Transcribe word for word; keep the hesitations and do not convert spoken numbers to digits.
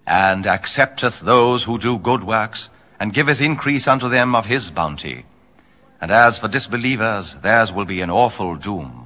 and accepteth those who do good works, and giveth increase unto them of his bounty. And as for disbelievers, theirs will be an awful doom.